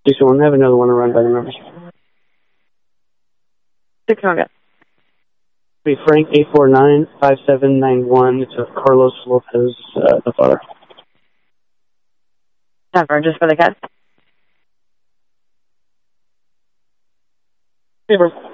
6-1, I have another one to run by the numbers. 6-1, go. Be Frank 849-5791. It's Carlos Lopez, the father. Never, just for the cat. Paper.